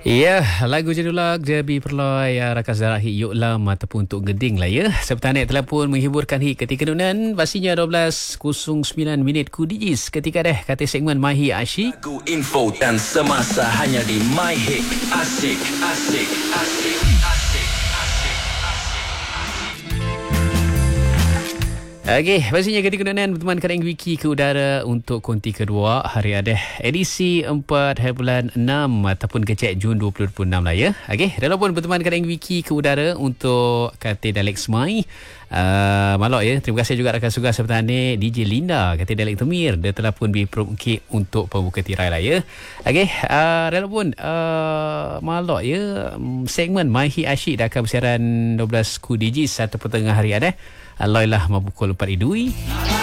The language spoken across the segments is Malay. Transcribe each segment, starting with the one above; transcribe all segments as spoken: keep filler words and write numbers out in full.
Ya, lagu Jadulak Jabi Perloi Rakas Darah Hi Yuk Lam ataupun Untuk Geding lah ya. Sepetanek telah pun menghiburkan Hi ketika nunan. Pastinya dua belas sembilan minit ku digis ketika deh kata segmen My Hit Asyik. Lagu info dan semasa hanya di My Hit Asyik, Asyik, Asyik, Asyik. Okey, pastinya ketika nunan berteman kadang wiki ke udara untuk konti kedua hari ada edisi empat bulan enam ataupun kecek Jun dua ribu dua puluh enam lah ya. Okey, dalam pun berteman kadang wiki ke udara untuk kata Dalek Semai. Uh, malok ya. Terima kasih juga rakan suga serta ane D J Linda kata Dalek Temir. Dia telah pun dipermukit untuk pembuka tirai lah ya. Okey, uh, dalam pun uh, malok ya. Segmen My Hit Asyik dah akan bersiaran dua belas ku digis satu petengah hari ada. Aloilah mabukul empat idui.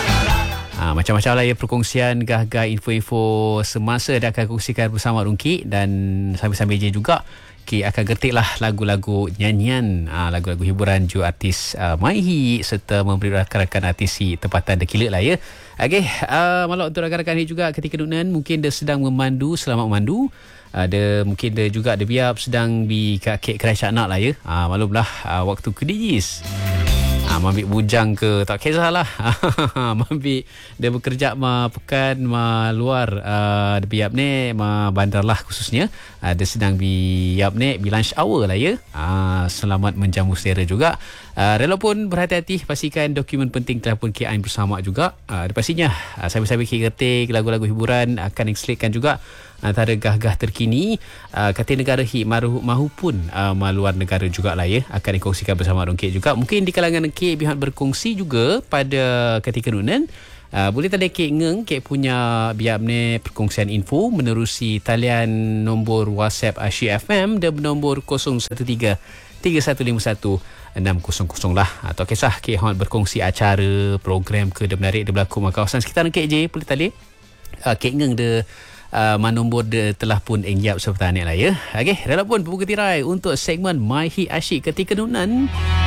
Ha, macam-macam lah ya perkongsian gah-gah info-info semasa dah akan kongsikan bersama Rungki dan sambil-sambil je juga Ki akan getik lah lagu-lagu nyanyian, ha, lagu-lagu hiburan ju artis uh, My Hit serta memberi rakan-rakan artis si tempatan dekilik lah ya. Okey, uh, malam untuk rakan-rakan ni juga ketika nunan mungkin dia sedang memandu, selamat memandu. Ada uh, mungkin dia juga ada biap sedang di kek kerai nak lah ya. Ha, maklumlah uh, waktu kedijis. Ha, mambil bujang ke tak kisahlah. Mambil dia bekerja ma pekan ma luar uh, dia biap ni ma bandar lah khususnya. Uh, dia sedang biap ni bi lunch hour lah ya. Uh, selamat menjamu selera juga. Uh, rela pun berhati-hati pastikan dokumen penting telah pun K I bersama juga. Uh, pastinya uh, sambil-sambil K getik lagu-lagu hiburan akan diselitkan juga antara gah-gah terkini uh, kata negara hi maru mahu pun uh, luar negara jugalah ya akan dikongsikan bersama Rongkit juga. Mungkin di kalangan K pihak berkongsi juga pada ketika nunan. Uh, boleh tadi K ngeng K punya biar ni perkongsian info menerusi talian nombor WhatsApp Asyik F M dan nombor kosong satu tiga tiga satu lima satu enam kosong kosong lah. Atau kisah K hon berkongsi acara program ke dia menarik dia berlaku mak kawasan sekitar K je boleh tadi uh, K ngeng dia Uh, manombor dia telah pun enggap serta ni lah ya. Okey, dalam pun pembuka tirai untuk segmen My Hit Asyik ketika nunan.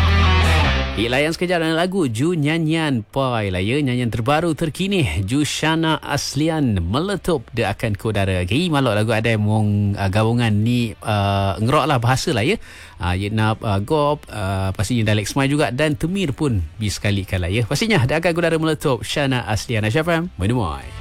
Hit layan sekejap dengan lagu Ju Nyanyian Pai lah ya. Nyanyian terbaru terkini Ju Shana Aslian meletup dia akan ke udara. Okay, malok lagu ada mong uh, gabungan ni uh, ngerok lah bahasa lah ya. Uh, Yetnap uh, Gop uh, pastinya Dalek Smile juga dan Temir pun bisekali lah ya. Pastinya dia akan ke udara meletup Shana Aslian Asyik F M. Menemui.